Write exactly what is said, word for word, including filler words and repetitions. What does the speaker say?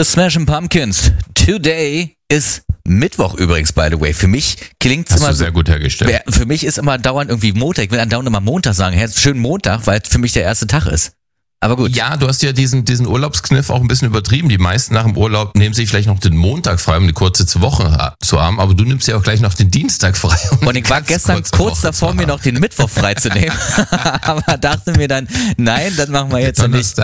The Smashing Pumpkins. Today is Mittwoch übrigens, by the way. Für mich klingt's Hast immer du sehr gut hergestellt. Für mich ist immer dauernd irgendwie Montag. Ich will andauernd immer Montag sagen. Hey, schönen Montag, weil es für mich der erste Tag ist. Aber gut. Ja, du hast ja diesen, diesen Urlaubskniff auch ein bisschen übertrieben. Die meisten nach dem Urlaub nehmen sich vielleicht noch den Montag frei, um eine kurze Woche zu haben. Aber du nimmst ja auch gleich noch den Dienstag frei. Um Und ich war gestern kurz davor, mir noch den Mittwoch freizunehmen. Aber dachte mir dann, nein, das machen wir jetzt noch nicht.